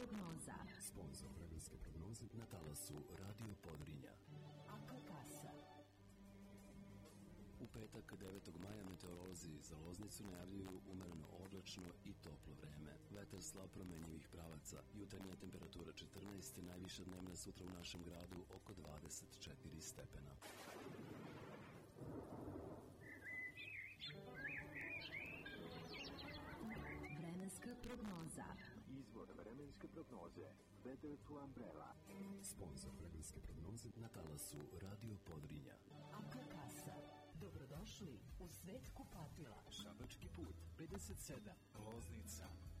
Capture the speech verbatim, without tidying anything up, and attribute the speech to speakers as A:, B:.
A: prognoza.
B: Sponzor vremenske prognoze na talasu Radio Podrinja.
A: Akakasa.
B: U petak devetog maja meteorolozi za Loznicu najavljuju umereno oblačno i toplo vreme. Vetar slab promenjivih pravaca. Jutarnja temperatura četrnaest, najviša dnevna sutra u našem gradu oko dvadeset četiri stepena.
A: Vremenska prognoza.
C: Izvor vremenske prognoze. Weather to Umbrella.
B: Sponzor vremenske prognoze na talasu Radio Podrinja.
A: Akakasa. Dobrodošli u svet kupatila.
D: Šabački put, pedeset sedam, Loznica.